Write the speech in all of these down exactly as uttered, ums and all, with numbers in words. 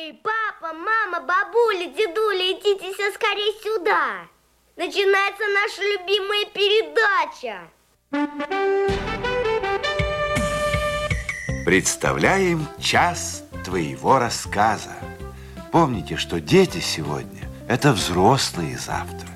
Эй, папа, мама, бабуля, дедуля, идите все скорее сюда. Начинается наша любимая передача. Представляем час твоего рассказа. Помните, что дети сегодня – это взрослые завтра.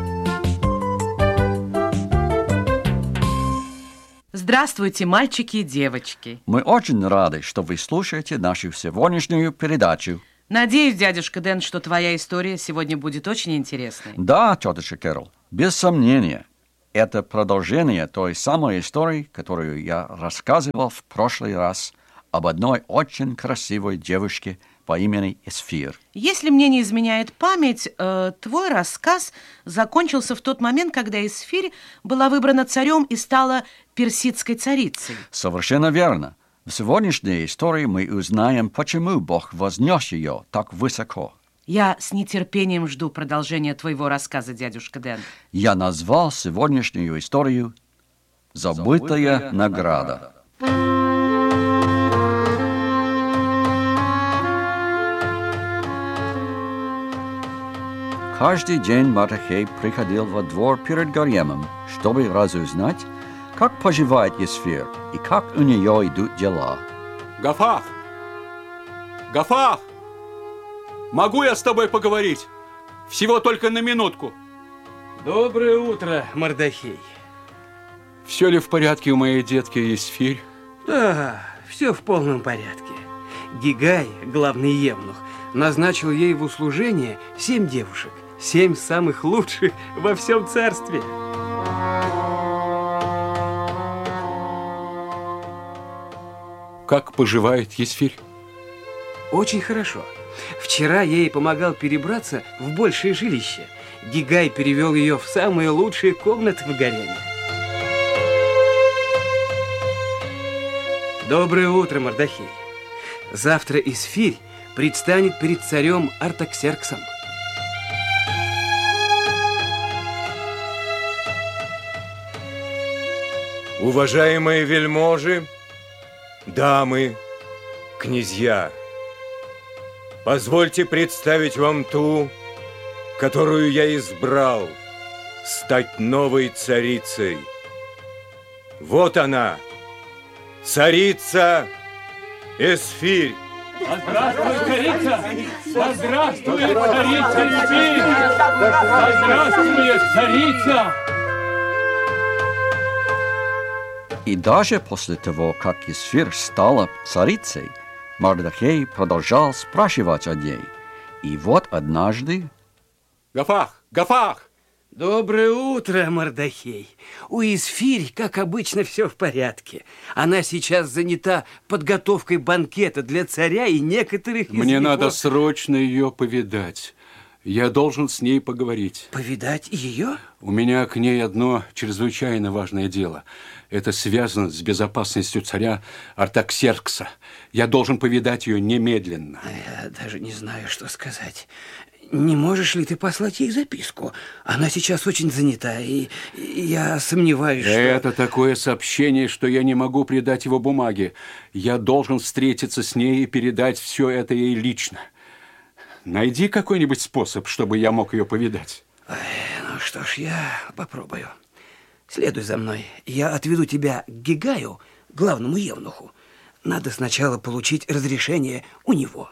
Здравствуйте, мальчики и девочки. Мы очень рады, что вы слушаете нашу сегодняшнюю передачу. Надеюсь, дядюшка Дэн, что твоя история сегодня будет очень интересной. Да, тетушка Кэрол, без сомнения. Это продолжение той самой истории, которую я рассказывал в прошлый раз об одной очень красивой девушке по имени Эсфир. Если мне не изменяет память, э, твой рассказ закончился в тот момент, когда Эсфир была выбрана царем и стала персидской царицей. Совершенно верно. В сегодняшней истории мы узнаем, почему Бог вознес ее так высоко. Я с нетерпением жду продолжения твоего рассказа, дядюшка Дэн. Я назвал сегодняшнюю историю «Забытая, Забытая награда». Каждый день Мардахей приходил во двор перед гаремом, чтобы разузнать, как поживает Эсфир и как у нее идут дела. Гафах! Гафах! Могу я с тобой поговорить? Всего только на минутку. Доброе утро, Мардахей. Все ли в порядке у моей детки Эсфир? Да, все в полном порядке. Гигай, главный евнух, назначил ей в услужение семь девушек, семь самых лучших во всем царстве. Как поживает Эсфир? Очень хорошо. Вчера я ей помогал перебраться в большее жилище. Гигай перевел ее в самые лучшие комнаты в гареме. Доброе утро, Мардахей. Завтра Эсфир предстанет перед царем Артаксерксом. Уважаемые вельможи, дамы, князья, позвольте представить вам ту, которую я избрал стать новой царицей. Вот она, царица Эсфир. Здравствуй, царица! Здравствуй, царица Эсфир! Здравствуй, царица! И даже после того, как Эсфир стала царицей, Мардахей продолжал спрашивать о ней. И вот однажды... Гафах! Гафах! Доброе утро, Мардахей. У Эсфир, как обычно, все в порядке. Она сейчас занята подготовкой банкета для царя и некоторых из Мне его... надо срочно ее повидать. Я должен с ней поговорить. Повидать ее? У меня к ней одно чрезвычайно важное дело. Это связано с безопасностью царя Артаксеркса. Я должен повидать ее немедленно. Я даже не знаю, что сказать. Не можешь ли ты послать ей записку? Она сейчас очень занята, и я сомневаюсь, что... Это такое сообщение, что я не могу придать его бумаге. Я должен встретиться с ней и передать все это ей лично. Найди какой-нибудь способ, чтобы я мог ее повидать. Ой, ну что ж, я попробую. Следуй за мной. Я отведу тебя к Гигаю, главному евнуху. Надо сначала получить разрешение у него.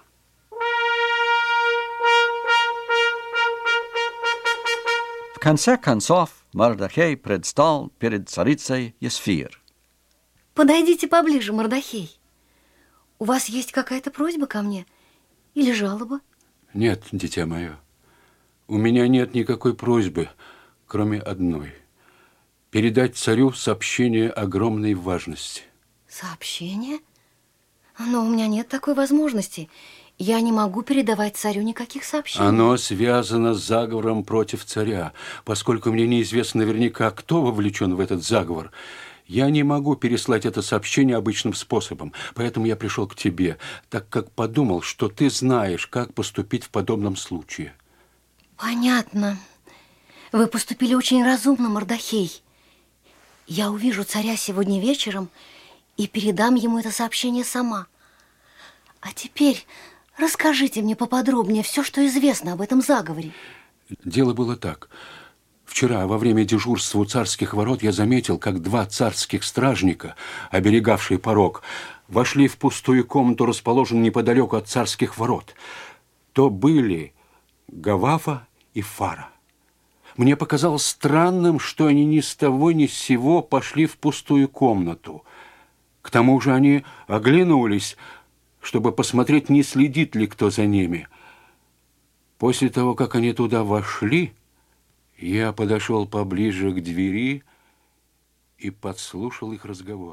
В конце концов, Мардахей предстал перед царицей Эсфир. Подойдите поближе, Мардахей. У вас есть какая-то просьба ко мне? Или жалоба? Нет, дитя мое. У меня нет никакой просьбы, кроме одной. Передать царю сообщение огромной важности. Сообщение? Но у меня нет такой возможности. Я не могу передавать царю никаких сообщений. Оно связано с заговором против царя. Поскольку мне неизвестно наверняка, кто вовлечен в этот заговор, я не могу переслать это сообщение обычным способом. Поэтому я пришел к тебе, так как подумал, что ты знаешь, как поступить в подобном случае. Понятно. Вы поступили очень разумно, Мардахей. Я увижу царя сегодня вечером и передам ему это сообщение сама. А теперь Расскажите мне поподробнее все, что известно об этом заговоре. Дело было так. Вчера во время дежурства у царских ворот я заметил, как два царских стражника, оберегавшие порог, вошли в пустую комнату, расположенную неподалеку от царских ворот. То были Гавафа и Фара. Мне показалось странным, что они ни с того ни с сего пошли в пустую комнату. К тому же они оглянулись, чтобы посмотреть, не следит ли кто за ними. После того, как они туда вошли, я подошел поближе к двери и подслушал их разговор.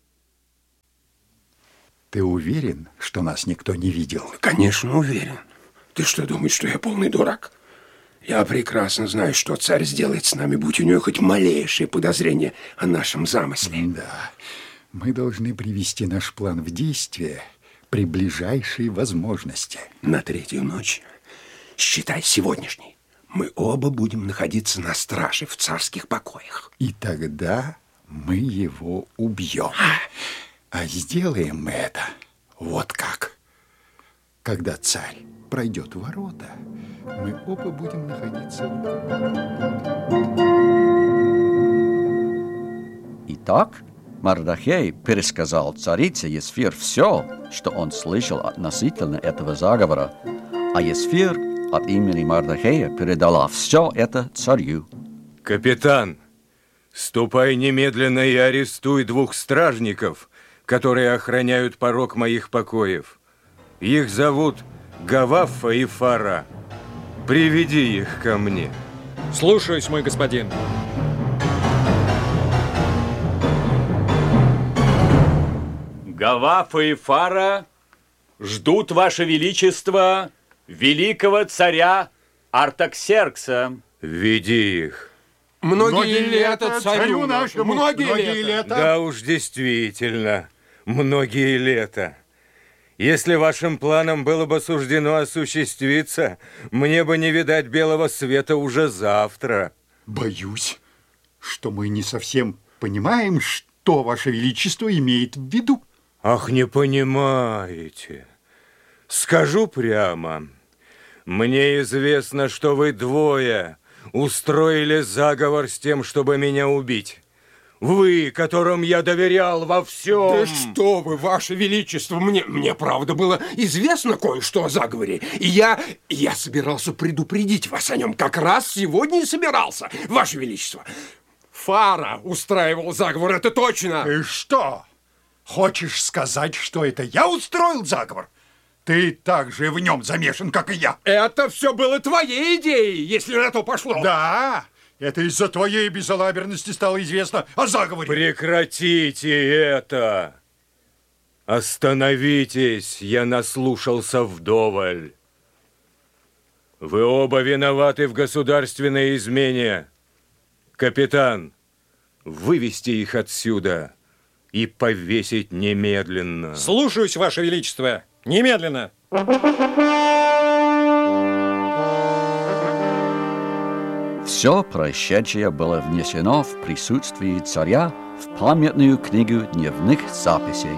Ты уверен, что нас никто не видел? Конечно, уверен. Ты что, думаешь, что я полный дурак? Я прекрасно знаю, что царь сделает с нами, будь у него хоть малейшее подозрение о нашем замысле. Да, мы должны привести наш план в действие при ближайшей возможности. На третью ночь, считай сегодняшней, мы оба будем находиться на страже в царских покоях. И тогда мы его убьем. А сделаем мы это вот как. Когда царь пройдет ворота, мы оба будем находиться в... Итак, Мардахей пересказал царице Есфир все, что он слышал относительно этого заговора, а Есфир от имени Мардахея передала все это царю. Капитан, ступай немедленно и арестуй двух стражников, которые охраняют порог моих покоев. Их зовут Гавафа и Фара. Приведи их ко мне. Слушаюсь, мой господин. Гавафа и Фара ждут, Ваше Величество, великого царя Артаксеркса. Веди их. Многие, Многие лета царю нашему. Многие, Многие лета. лета. Да уж, действительно, многие лета. Если вашим планам было бы суждено осуществиться, мне бы не видать белого света уже завтра. Боюсь, что мы не совсем понимаем, что Ваше Величество имеет в виду. Ах, не понимаете. Скажу прямо. Мне известно, что вы двое устроили заговор с тем, чтобы меня убить. Вы, которым я доверял во всем. Да что вы, Ваше Величество, мне, мне правда было известно кое-что о заговоре. И я, я собирался предупредить вас о нем. Как раз сегодня и собирался, Ваше Величество. Фара устраивал заговор, это точно. И что? Хочешь сказать, что это я устроил заговор? Ты так же в нем замешан, как и я. Это все было твоей идеей, если на то пошло. Да. Это из-за твоей безалаберности стало известно о заговоре. Прекратите это! Остановитесь, я наслушался вдоволь. Вы оба виноваты в государственной измене. Капитан, вывести их отсюда и повесить немедленно. Слушаюсь, Ваше Величество. Немедленно. Все происшедшее было внесено в присутствии царя в памятную книгу дневных записей.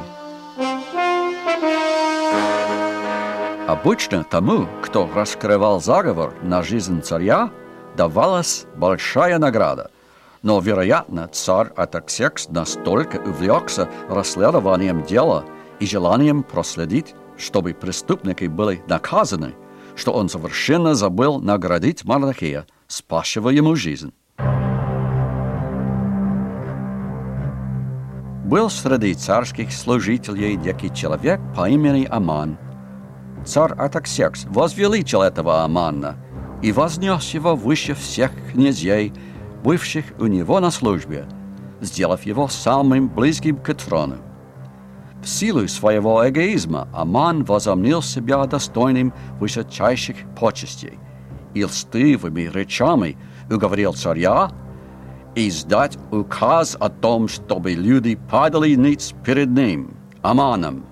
Обычно тому, кто раскрывал заговор на жизнь царя, давалась большая награда. Но, вероятно, царь Артаксеркс настолько увлекся расследованием дела и желанием проследить, чтобы преступники были наказаны, что он совершенно забыл наградить Мардахея, спасшего ему жизнь. Был среди царских служителей некий человек по имени Аман. Царь Артаксеркс возвеличил этого Амана и вознес его выше всех князей, бывших у него на службе, сделав его самым близким к трону. В силу своего эгоизма Аман возомнил себя достойным высочайших почестей и льстивыми речами уговорил царя издать указ о том, чтобы люди падали ниц перед ним, Аманом.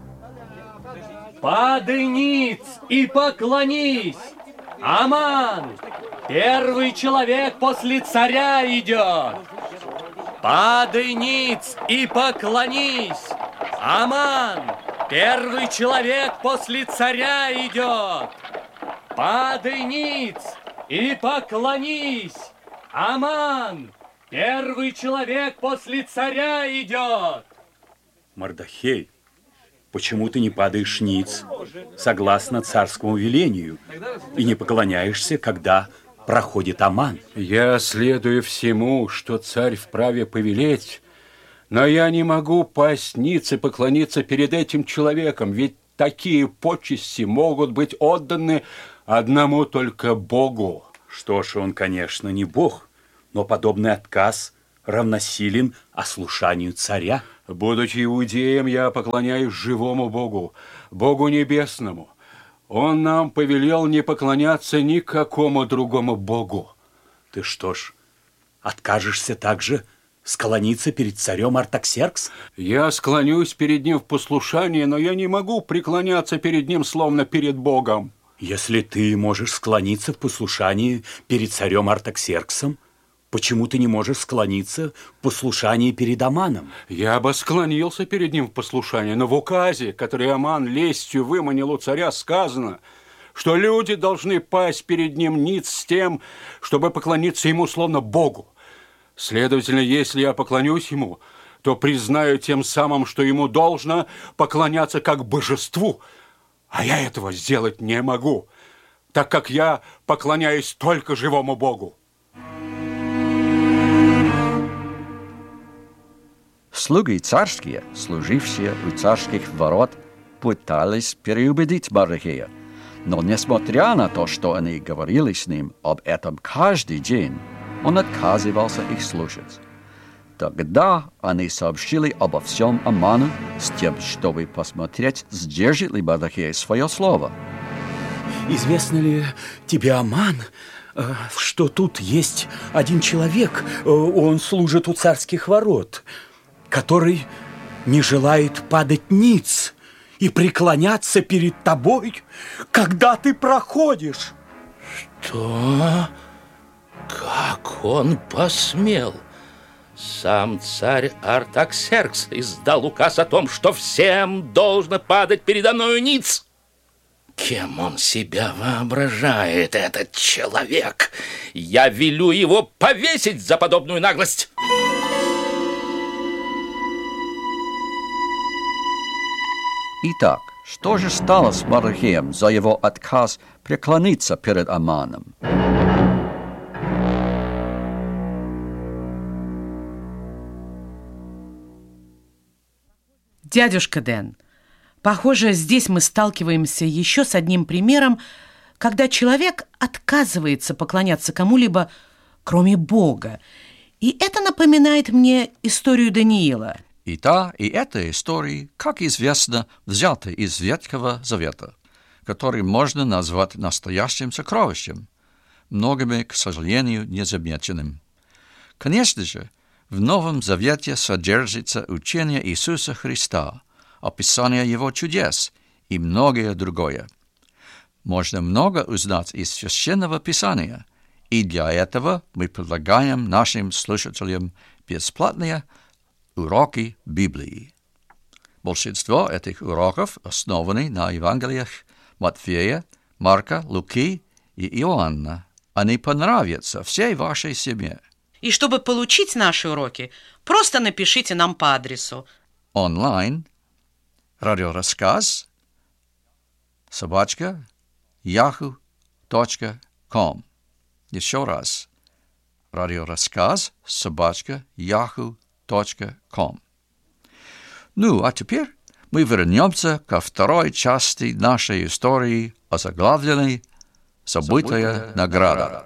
Падай ниц и поклонись! Аман, первый человек после царя идет! Падай ниц и поклонись! Аман, Первый человек после царя идет. Падай ниц и поклонись. Аман, первый человек после царя идет. Мардахей, почему ты не падаешь ниц, согласно царскому велению, и не поклоняешься, когда проходит Аман? Я следую всему, что царь вправе повелеть, но я не могу пасть ниц и поклониться перед этим человеком, ведь такие почести могут быть отданы одному только Богу. Что ж, он, конечно, не Бог, но подобный отказ равносилен ослушанию царя. Будучи иудеем, я поклоняюсь живому Богу, Богу небесному. Он нам повелел не поклоняться никакому другому Богу. Ты что ж, откажешься также склониться перед царем Артаксеркс? Я склонюсь перед ним в послушании, но я не могу преклоняться перед ним, словно перед Богом. Если ты можешь склониться в послушании перед царем Артаксерксом, почему ты не можешь склониться в послушании перед Аманом? Я бы склонился перед ним в послушании, но в указе, который Аман лестью выманил у царя, сказано, что люди должны пасть перед ним ниц с тем, чтобы поклониться ему словно Богу. Следовательно, если я поклонюсь ему, то признаю тем самым, что ему должно поклоняться как божеству, а я этого сделать не могу, так как я поклоняюсь только живому Богу. Слуги царские, служившие у царских ворот, пытались переубедить Мардахея. Но несмотря на то, что они говорили с ним об этом каждый день, он отказывался их слушать. Тогда они сообщили обо всем Аману с тем, чтобы посмотреть, сдержит ли Мардахей свое слово. Известно ли тебе, Аман, что тут есть один человек, он служит у царских ворот, который не желает падать ниц и преклоняться перед тобой, когда ты проходишь? Что? Как он посмел? Сам царь Артаксеркс издал указ о том, что всем должно падать передо мною ниц. Кем он себя воображает, этот человек? Я велю его повесить за подобную наглость. Итак, что же стало с Мардахеем за его отказ преклониться перед Аманом? Дядюшка Дэн, похоже, здесь мы сталкиваемся еще с одним примером, когда человек отказывается поклоняться кому-либо, кроме Бога. И это напоминает мне историю Даниила. И та, и эта истории, как известно, взяты из Ветхого Завета, который можно назвать настоящим сокровищем, многими, к сожалению, незамеченным. Конечно же, в Новом Завете содержится учение Иисуса Христа, описание Его чудес и многое другое. Можно много узнать из Священного Писания, и для этого мы предлагаем нашим слушателям бесплатные уроки Библии. Большинство этих уроков основаны на Евангелиях Матфея, Марка, Луки и Иоанна. Они понравятся всей вашей семье. И чтобы получить наши уроки, просто напишите нам по адресу онлайн радиорассказ собачка яху точка ком. Еще раз. Радиорассказ собачка яху точка ком. Ну, а теперь мы вернемся ко второй части нашей истории, озаглавленной «Забытая награда».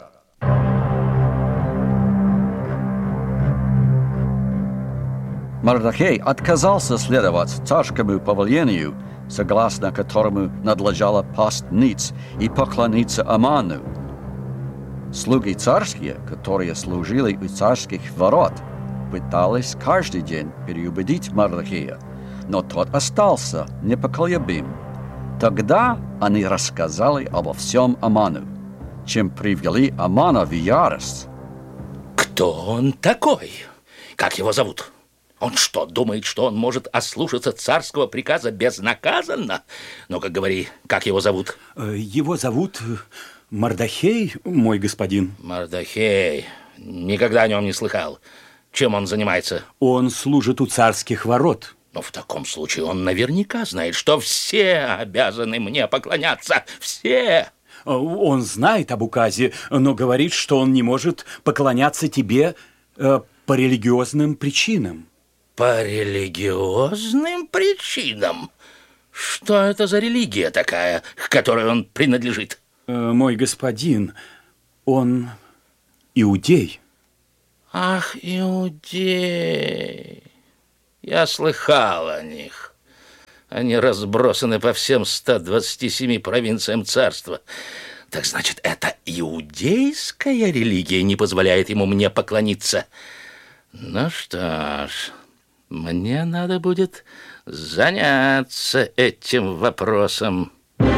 Мардахей отказался следовать царскому повелению, согласно которому надлежало пасть ниц и поклониться Аману. Слуги царские, которые служили у царских ворот, пытались каждый день переубедить Мардахея, но тот остался непоколебим. Тогда они рассказали обо всем Аману, чем привели Амана в ярость. Кто он такой? Как его зовут? Он что, думает, что он может ослушаться царского приказа безнаказанно? Ну-ка, говори, как его зовут? Его зовут Мардахей, мой господин. Мардахей. Никогда о нем не слыхал. Чем он занимается? Он служит у царских ворот. Но в таком случае он наверняка знает, что все обязаны мне поклоняться. Все! Он знает об указе, но говорит, что он не может поклоняться тебе э, по религиозным причинам. По религиозным причинам? Что это за религия такая, к которой он принадлежит? Э, мой господин, он иудей. Ах, иудей. Я слыхал о них. Они разбросаны по всем ста двадцати семи провинциям царства. Так значит, это иудейская религия не позволяет ему мне поклониться. Ну что ж, мне надо будет заняться этим вопросом.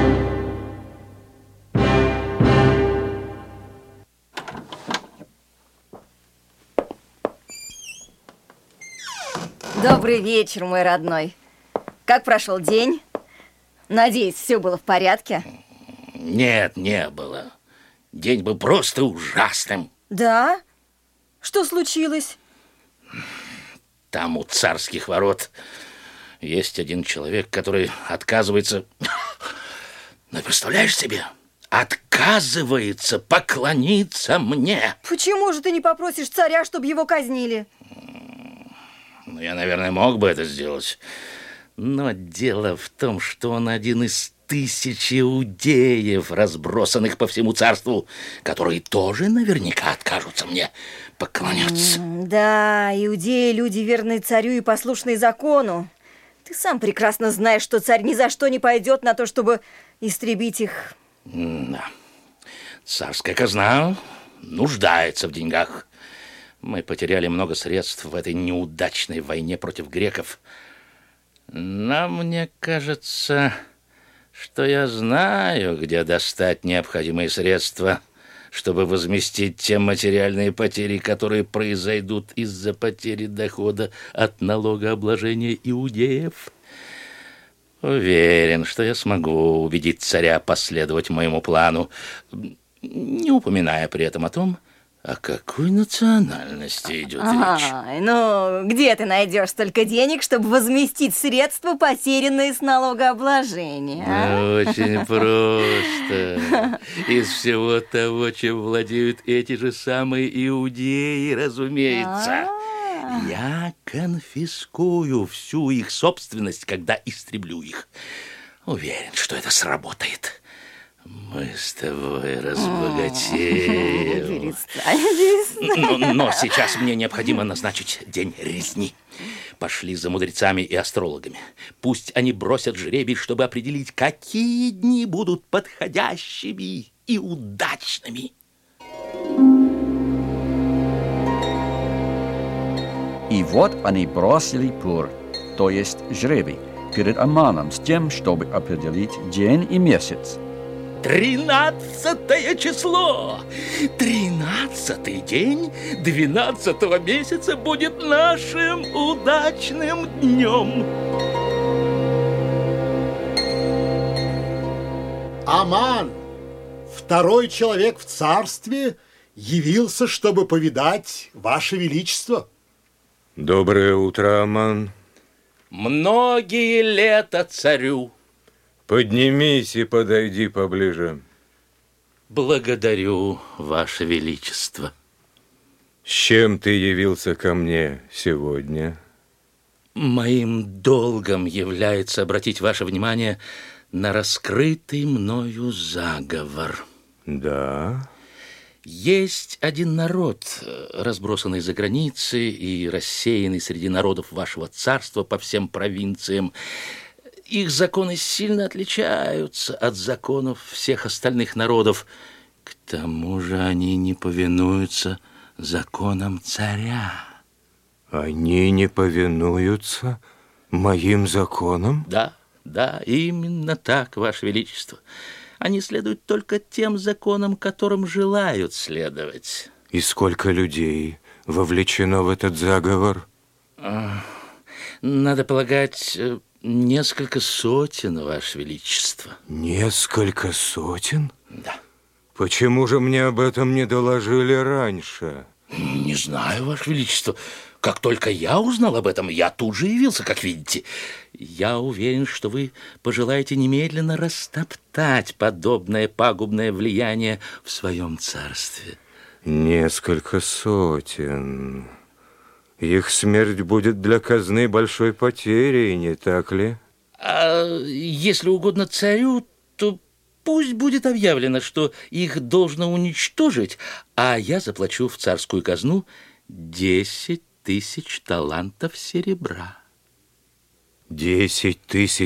Добрый вечер, мой родной. Как прошел день? Надеюсь, все было в порядке? Нет, не было. День был просто ужасным. Да? Что случилось? Там у царских ворот есть один человек, который отказывается... Ну, представляешь себе? Отказывается поклониться мне. Почему же ты не попросишь царя, чтобы его казнили? Ну, я, наверное, мог бы это сделать. Но дело в том, что он один из тысяч иудеев, разбросанных по всему царству, которые тоже наверняка откажутся мне поклоняться. Да, иудеи – люди, верные царю и послушные закону. Ты сам прекрасно знаешь, что царь ни за что не пойдет на то, чтобы истребить их. Да. Царская казна нуждается в деньгах. Мы потеряли много средств в этой неудачной войне против греков. Но мне кажется, что я знаю, где достать необходимые средства, чтобы возместить те материальные потери, которые произойдут из-за потери дохода от налогообложения иудеев. Уверен, что я смогу убедить царя последовать моему плану, не упоминая при этом о том, о какой национальности идет речь. Ай, ну, где ты найдешь столько денег, чтобы возместить средства, потерянные с налогообложения? А? Очень просто. Из всего того, чем владеют эти же самые иудеи, разумеется. Я конфискую всю их собственность, когда истреблю их. Уверен, что это сработает. Мы с тобой разбогатеем. Но, но сейчас мне необходимо назначить день резни. Пошли за мудрецами и астрологами. Пусть они бросят жребий, чтобы определить, какие дни будут подходящими и удачными. И вот они бросили пур, то есть жребий, перед Аманом с тем, чтобы определить день и месяц. Тринадцатое число! Тринадцатый день двенадцатого месяца будет нашим удачным днем. Аман, второй человек в царстве, явился, чтобы повидать Ваше Величество. Доброе утро, Аман. Многие лета царю. Поднимись и подойди поближе. Благодарю, Ваше Величество. С чем ты явился ко мне сегодня? Моим долгом является обратить ваше внимание на раскрытый мною заговор. Да? Есть один народ, разбросанный за границей и рассеянный среди народов вашего царства по всем провинциям. Их законы сильно отличаются от законов всех остальных народов. К тому же они не повинуются законам царя. Они не повинуются моим законам? Да, да, именно так, Ваше Величество. Они следуют только тем законам, которым желают следовать. И сколько людей вовлечено в этот заговор? Ах. надо полагать, несколько сотен, Ваше Величество. Несколько сотен? Да. Почему же мне об этом не доложили раньше? Не знаю, Ваше Величество. Как только я узнал об этом, я тут же явился, как видите. Я уверен, что вы пожелаете немедленно растоптать подобное пагубное влияние в своем царстве. Несколько сотен. Их смерть будет для казны большой потерей, не так ли? А если угодно царю, то пусть будет объявлено, что их должно уничтожить, а я заплачу в царскую казну десять тысяч талантов серебра. Десять тысяч